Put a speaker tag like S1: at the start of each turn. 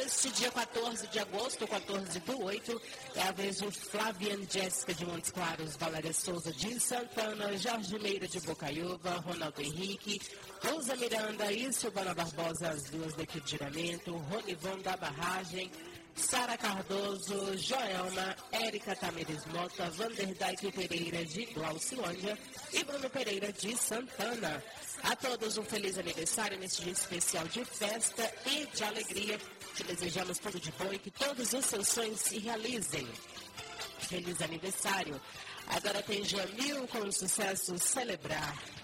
S1: Neste dia 14 de agosto, 14/8, é a vez de Flaviane Jéssica de Montes Claros, Valéria Souza de Santana, Jorge Meira de Bocaiúva, Ronaldo Henrique, Rosa Miranda e Silvana Barbosa, as duas daqui de Giramento, Ronivon da Barragem, Sara Cardoso, Joelma, Érica Tamires Mota, Vanderdaique Pereira de Glaucilândia e Bruno Pereira de Santana. A todos um feliz aniversário nesse dia especial de festa e de alegria. Te desejamos tudo de bom e que todos os seus sonhos se realizem. Feliz aniversário. Agora tem Jamil com o sucesso Celebrar.